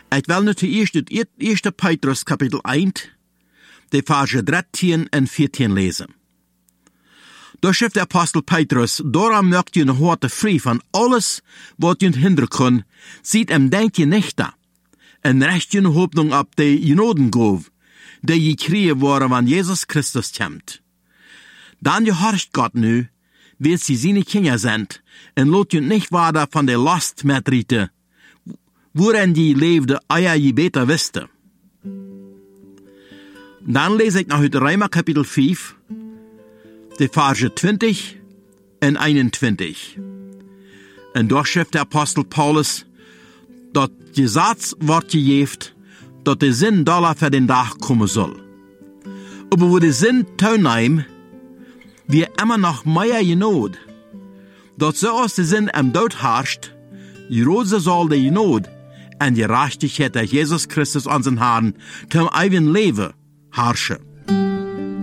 Ik wil nu eerst het 1. Petrus kapitel 1, de versen 13 en 14 lezen. Daar schrijft de apostel Petrus, daarom mögt je harte vrij van alles wat je hinderen kan, ziet hem denk je nicht da, en recht je hoopning op de genodengave, die je krijgen worden van Jezus Christus komt. Dan je horcht God nu, wie sie seine Kinder sind, en lot je nicht wader van de last metrieten, worin je leefde, eer je beter wiste. Dan lees ik nog uit Römer kapitel 5, de versen 20 en 21. En daar schrijft de apostel Paulus, dat je Satz wordt gegeven, dat de zin dollar voor den dag komen zal. Aber wo de zin toeneemt, wie immer noch mehr genod, dat zoals de zin am dood herrscht, große zal de genod en die Gerechtigkeit der Jesus Christus unseren Herrn zum ewigen Leben herrschen.